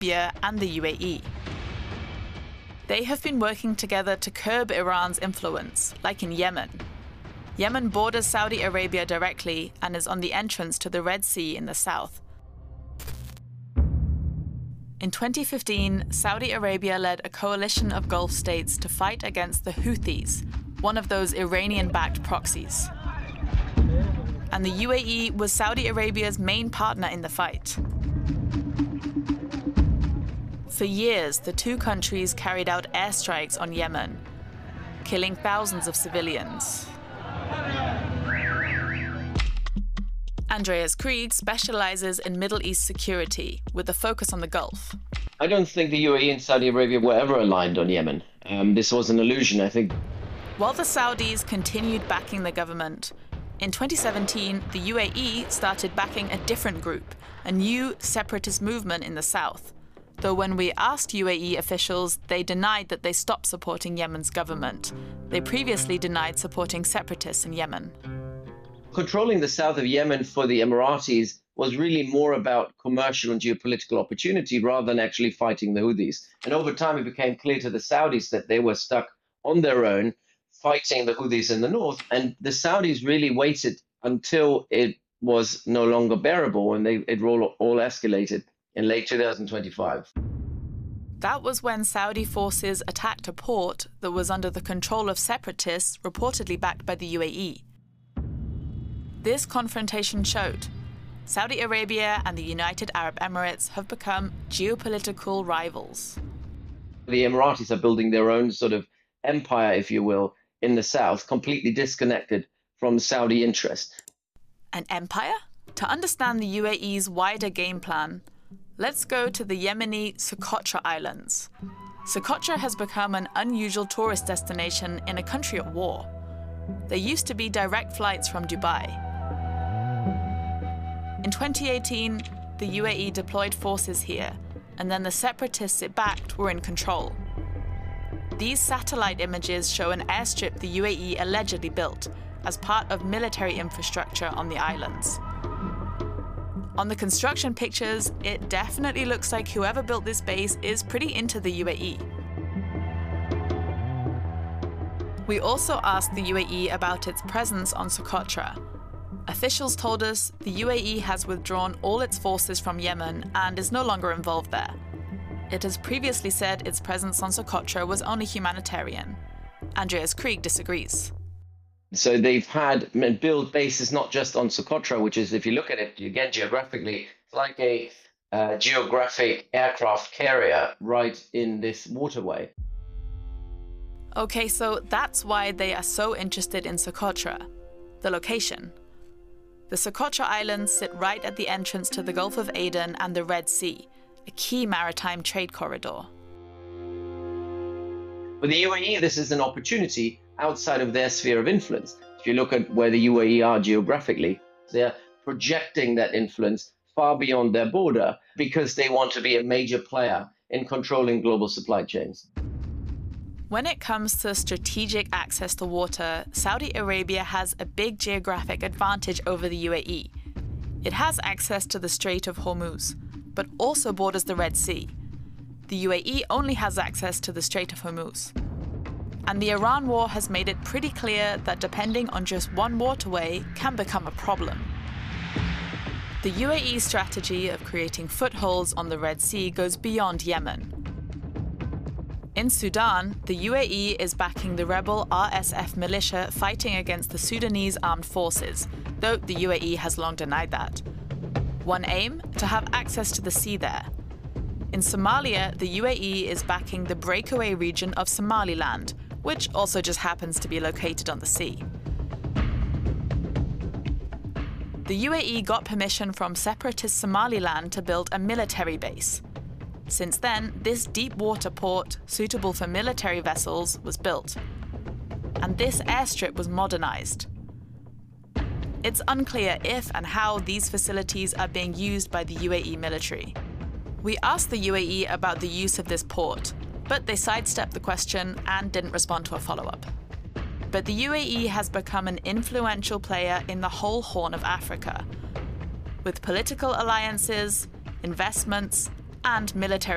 Arabia and the UAE. They have been working together to curb Iran's influence, like in Yemen. Yemen borders Saudi Arabia directly and is on the entrance to the Red Sea in the south. In 2015, Saudi Arabia led a coalition of Gulf states to fight against the Houthis, one of those Iranian-backed proxies. And the UAE was Saudi Arabia's main partner in the fight. For years, the two countries carried out airstrikes on Yemen, killing thousands of civilians. Andreas Krieg specializes in Middle East security, with a focus on the Gulf. I don't think the UAE and Saudi Arabia were ever aligned on Yemen. This was an illusion, I think. While the Saudis continued backing the government, in 2017, the UAE started backing a different group, a new separatist movement in the south. Though when we asked UAE officials, they denied that they stopped supporting Yemen's government. They previously denied supporting separatists in Yemen. Controlling the south of Yemen for the Emiratis was really more about commercial and geopolitical opportunity rather than actually fighting the Houthis. And over time, it became clear to the Saudis that they were stuck on their own, fighting the Houthis in the north. And the Saudis really waited until it was no longer bearable, and it all escalated in late 2025. That was when Saudi forces attacked a port that was under the control of separatists reportedly backed by the UAE. This confrontation showed Saudi Arabia and the United Arab Emirates have become geopolitical rivals. The Emiratis are building their own sort of empire, if you will, in the south, completely disconnected from Saudi interest. An empire? To understand the UAE's wider game plan, let's go to the Yemeni Socotra Islands. Socotra has become an unusual tourist destination in a country at war. There used to be direct flights from Dubai. In 2018, the UAE deployed forces here, and then the separatists it backed were in control. These satellite images show an airstrip the UAE allegedly built as part of military infrastructure on the islands. On the construction pictures, it definitely looks like whoever built this base is pretty into the UAE. We also asked the UAE about its presence on Socotra. Officials told us the UAE has withdrawn all its forces from Yemen and is no longer involved there. It has previously said its presence on Socotra was only humanitarian. Andreas Krieg disagrees. So they've had build bases not just on Socotra, which is, if you look at it, again, geographically, it's like a geographic aircraft carrier right in this waterway. Okay, so that's why they are so interested in Socotra, the location. The Socotra Islands sit right at the entrance to the Gulf of Aden and the Red Sea, a key maritime trade corridor. For the UAE, this is an opportunity outside of their sphere of influence. If you look at where the UAE are geographically, they're projecting that influence far beyond their border because they want to be a major player in controlling global supply chains. When it comes to strategic access to water, Saudi Arabia has a big geographic advantage over the UAE. It has access to the Strait of Hormuz, but also borders the Red Sea. The UAE only has access to the Strait of Hormuz. And the Iran war has made it pretty clear that depending on just one waterway can become a problem. The UAE strategy of creating footholds on the Red Sea goes beyond Yemen. In Sudan, the UAE is backing the rebel RSF militia fighting against the Sudanese armed forces, though the UAE has long denied that. One aim? To have access to the sea there. In Somalia, the UAE is backing the breakaway region of Somaliland, which also just happens to be located on the sea. The UAE got permission from separatist Somaliland to build a military base. Since then, this deep water port, suitable for military vessels, was built. And this airstrip was modernized. It's unclear if and how these facilities are being used by the UAE military. We asked the UAE about the use of this port, but they sidestepped the question and didn't respond to a follow-up. But the UAE has become an influential player in the whole Horn of Africa, with political alliances, investments, and military